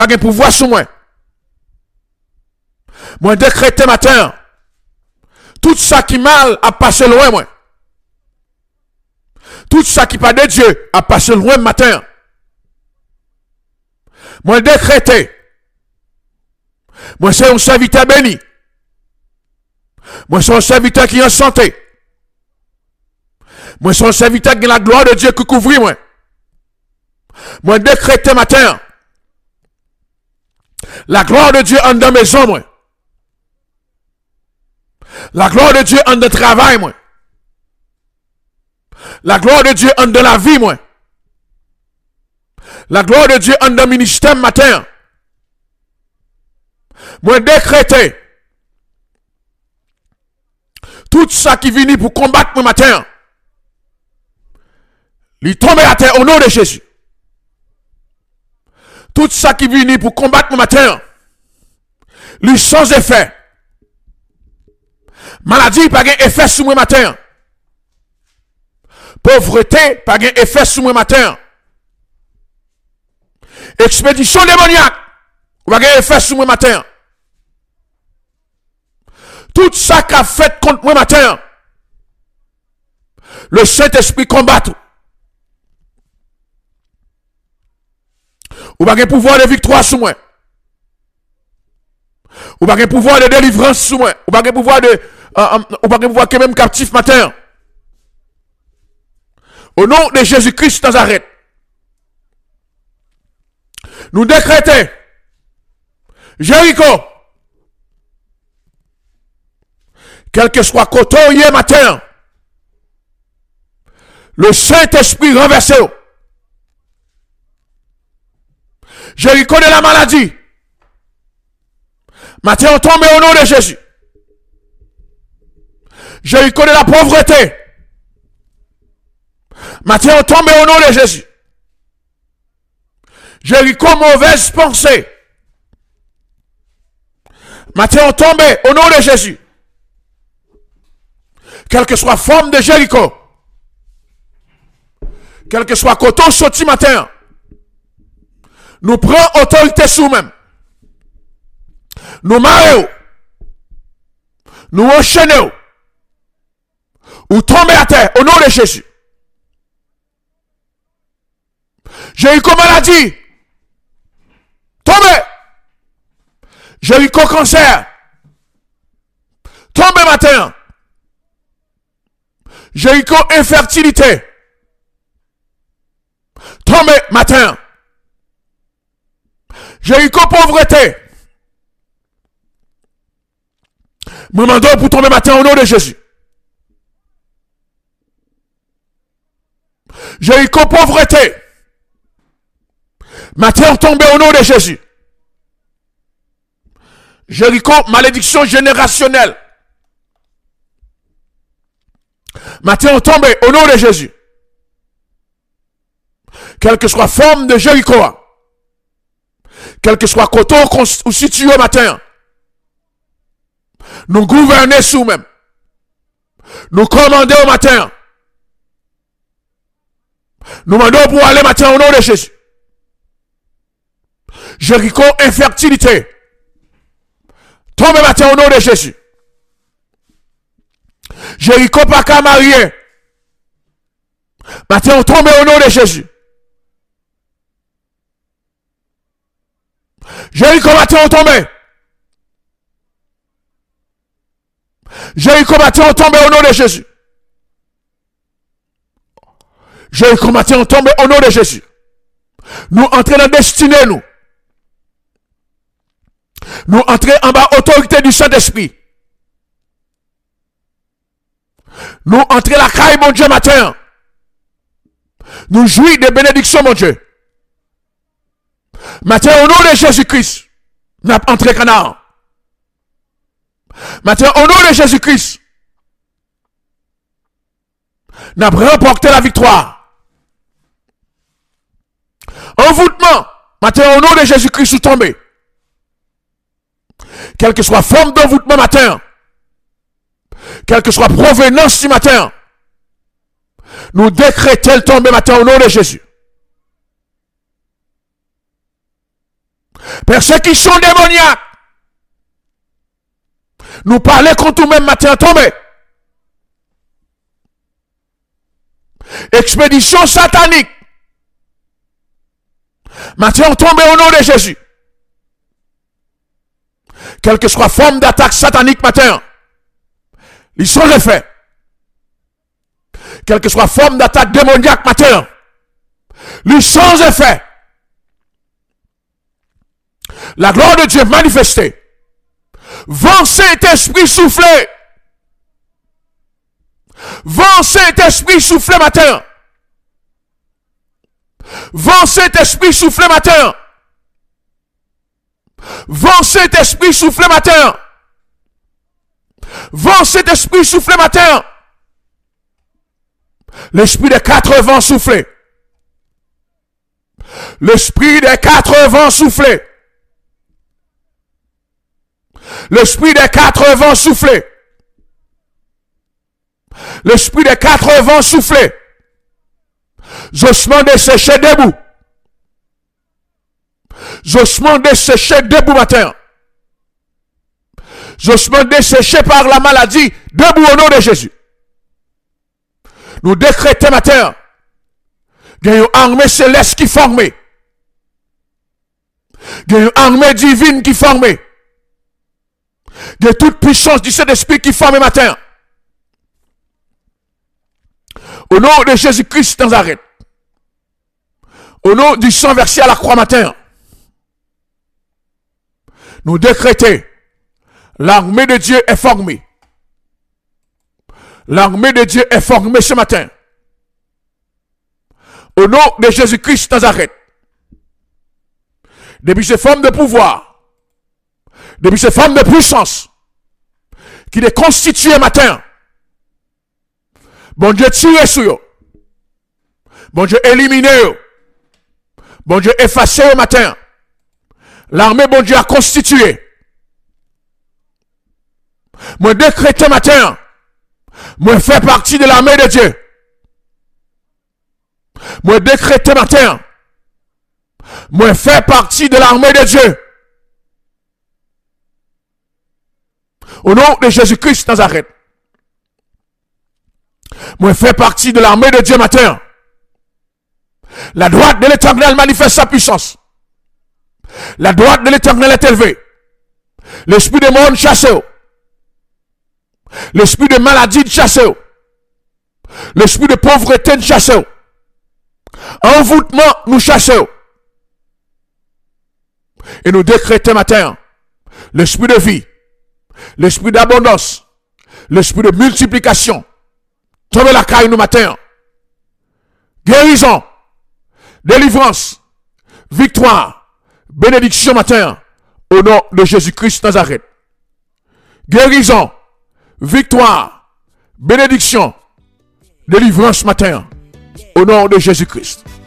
pas de pouvoir sur moi. Moi décréter matin. Tout ça qui mal a passé loin moi. Tout ça qui pas de Dieu a passé loin matin. Moi décréter. Moi c'est un serviteur béni. Moi c'est un serviteur qui est en santé. Moi c'est un serviteur qui a la gloire de Dieu qui couvre moi. Moi décréter matin. La gloire de Dieu en dans maison moi. La gloire de Dieu en dans travail moi. La gloire de Dieu en dans la vie moi. La gloire de Dieu en dans le ministère matin. Moi décréter. Tout ça qui vient pour combattre moi matin. Il tombe à terre au nom de Jésus. Tout ça qui vient pour combattre moi matin. Lui sans effet. Maladie pas gain effet sur moi matin. Pauvreté pas gain effet sur moi matin. Expédition démoniaque pas gain effet sur moi matin. Tout ça qu'a fait contre moi matin. Le Saint-Esprit combat. Ou pas gain pouvoir de victoire sur moi. Ou pas gain pouvoir de délivrance sur moi. Ou pas gain pouvoir de ou pas gain pouvoir que même captif matin. Au nom de Jésus-Christ Nazareth. Nous décrétons Jéricho, quel que soit côté hier matin, le Saint-Esprit renversé. Jéricho de la maladie. Matin on tombe au nom de Jésus. Jéricho de la pauvreté. Matin on tombe au nom de Jésus. Jéricho mauvaise pensée. Matin on tombe au nom de Jésus. Quelle que soit forme de Jéricho. Quel que soit coton sorti matin. Nous prenons autorité sur nous-mêmes. Nous marions. Nous enchaînons. Ou tomber à terre au nom de Jésus. Jéricho maladie. Tombez. Jéricho cancer. Tombez matin. Jéricho infertilité. Tombez matin. Jéricho pauvreté. Nous demandons pour tomber matin au nom de Jésus. Jéricho pauvreté. Matin tombe au nom de Jésus. Jéricho malédiction générationnelle. Matin tombe au nom de Jésus. Quelle que soit forme de Jéricho. Quel que soit côté ou situé au matin. Nous gouverner sous nous-mêmes. Nous commander au matin. Nous demandons pour aller matin au nom de Jésus. Jéricho infertilité. Tombe matin au nom de Jésus. Jéricho pas qu'à marier. Matin on tombe au nom de Jésus. Jéricho matin on tombe. Jéricho matin on tombe au nom de Jésus. Jéricho matin on tombe au nom de Jésus. Nous entrons dans la destinée nous. Nous entrons en bas autorité du Saint-Esprit. Nous entrons la caille mon Dieu matin. Nous jouissons des bénédictions mon Dieu. Matin au nom de Jésus-Christ. Nous avons entré Canaan. Matin au nom de Jésus-Christ. Nous avons remporté la victoire. Envoûtement. Matin au nom de Jésus-Christ, nous tombé. Quelle que soit forme d'envoûtement matin, quelle que soit provenance du matin, nous décrétons le tomber matin au nom de Jésus. Persécution démoniaque. Nous parler contre nous-mêmes matin tombé. Expédition satanique. Matin tombé au nom de Jésus. Quelle que soit forme d'attaque satanique matin, ils sont les faits. Quelle que soit forme d'attaque démoniaque matin, ils sont les faits. La gloire de Dieu manifestée. Vent Saint-Esprit soufflé. Vent Saint-Esprit soufflé matin. Vent Saint-Esprit soufflé matin. Vent Saint-Esprit soufflé matin. Vent Saint-Esprit soufflé matin. L'esprit des 4 vents soufflé. L'esprit des 4 vents soufflé. L'esprit des 4 vents soufflé. L'esprit des 4 vents soufflé. J'osement desséché debout. J'osement desséché debout matin. J'osement desséché par la maladie debout au nom de Jésus. Nous décrétons matin. Il y a une armée céleste qui formée. Il y a une armée divine qui formée. De toute puissance du Saint-Esprit qui forme matin. Au nom de Jésus-Christ de Nazareth. Au nom du sang versé à la croix matin. Nous décrétons. L'armée de Dieu est formée. L'armée de Dieu est formée ce matin. Au nom de Jésus-Christ de Nazareth. Depuis ces formes de pouvoir. Depuis ces formes de puissance. Qui est constituée matin. Bon Dieu tiré sur eux. Bon Dieu éliminé eux. Bon Dieu effacé au matin. L'armée bon Dieu a constitué. Moi décrété matin. Moi fait partie de l'armée de Dieu. Moi décrété matin. Moi fait partie de l'armée de Dieu. Au nom de Jésus-Christ de Nazareth. Moi fait partie de l'armée de Dieu matin. La droite de l'Éternel manifeste sa puissance. La droite de l'Éternel est élevée. L'esprit de monde chassé. L'esprit de maladie chassé. L'esprit de pauvreté chassé. Envoûtement nous chassons. Et nous décrétons matin l'esprit de vie, l'esprit d'abondance, l'esprit de multiplication. Tombez la caille nous matin. Guérison, délivrance, victoire, bénédiction matin. Au nom de Jésus-Christ Nazareth. Guérison, victoire, bénédiction, délivrance matin. Au nom de Jésus-Christ.